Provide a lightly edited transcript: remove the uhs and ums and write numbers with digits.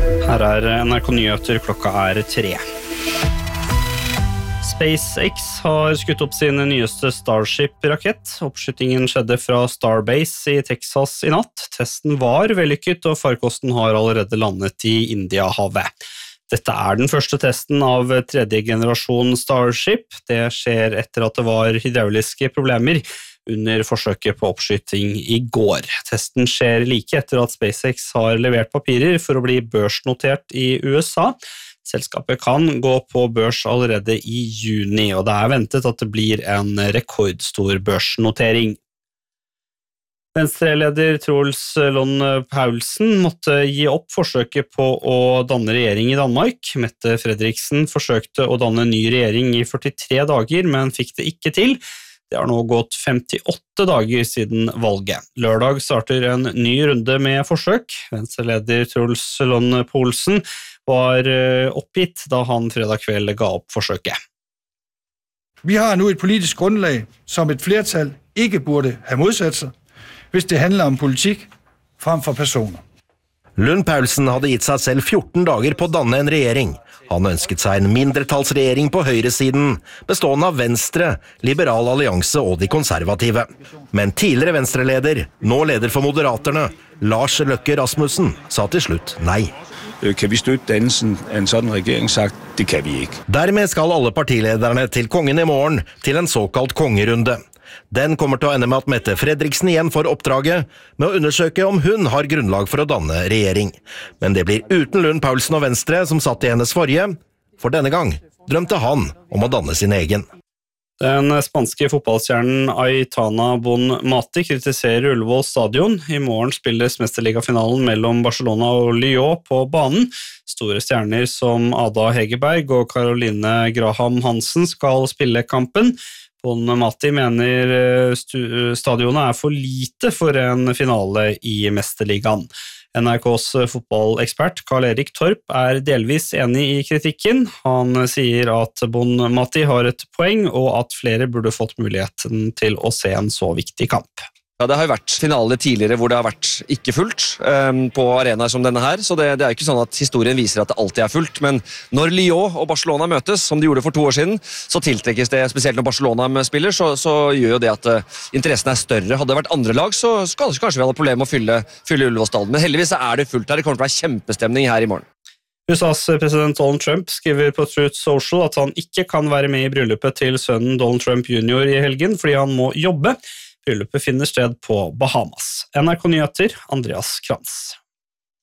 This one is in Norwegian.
Her NRK Nyheter, klokka 3. SpaceX har skutt opp sin nyeste Starship-rakett. Oppskytingen skjedde fra Starbase i Texas i natt. Testen var vellykket, og farkosten har allerede landet i Indiahavet. Dette den første testen av tredje generasjon Starship. Det skjer etter at det var hydrauliske problemer under forsøket på oppskyting i går. Testen skjer like etter at SpaceX har levert papirer for å bli børsnotert i USA. Selskapet kan gå på børs allerede i juni, og det ventet at det blir en rekordstor børsnotering. Venstre-leder Troels Lund Poulsen måtte gi opp forsøket på å danne regjering i Danmark. Mette Frederiksen forsøkte å danne ny regjering i 43 dager, men fikk det ikke til. Det har nå gått 58 dager siden valget. Lørdag starter en ny runde med forsøk. Venstre-leder Troels Lund Poulsen var oppgitt da han fredag kveld ga opp forsøket. Vi har nu et politisk grundlag, som et flertal ikke burde have modsat sig, hvis det handler om politikk frem for personer. Lund Poulsen hadde gitt seg selv 14 dager på å danne en regjering. Han ønsket seg en mindretallsregjering på høyresiden, bestående av Venstre, Liberal Allianse og de konservative. Men tidligere Venstre-leder, nå leder for Moderaterne, Lars Løkke Rasmussen, sa til slutt nei. Kan vi støtte dannelsen av en sådan regjering? Sagt, det kan vi ikke. Dermed skal alle partilederne til kongen i morgen til en såkalt kongerunde. Den kommer til å ende med at Mette Frederiksen igjen får oppdraget med å undersøke om hun har grunnlag for å danne regjering. Men det blir uten Lund Poulsen og Venstre som satt i hennes forrige, for denne gang drømte han om å danne sin egen. Den spanske fotballstjernen Aitana Bonmati kritiserer Ullevål stadion. I morgen spilles mesterligafinalen mellom Barcelona og Lyon på banen. Store stjerner som Ada Hegerberg og Caroline Graham Hansen skal spille kampen. Bonmati mener stadionet for lite for en finale i mesterligaen. NRKs fotballekspert Karl-Erik Torp delvis enig i kritikken. Han sier at Bonmati har et poeng, og at flere burde fått muligheten til å se en så viktig kamp. Ja, det har jo vært finaler tidligere hvor det har vært ikke fullt på arenaer som denne her, så det er ikke sånn at historien viser at det alltid fullt, men når Lyon og Barcelona møtes, som de gjorde for 2 år siden, så tiltrekkes det, spesielt når Barcelona spiller, så gjør jo det at interessen større. Hadde det vært andre lag, så kanskje vi hadde problemer med å fylle Ullevål stadion, men heldigvis det fullt her. Det kommer til å være kjempestemning her i morgen. USAs president Donald Trump skriver på Truth Social at han ikke kan være med i bryllupet til sønnen Donald Trump Jr. i helgen, fordi han må jobbe. Bryllupet finner sted på Bahamas. NRK Nyheter, Andreas Krantz.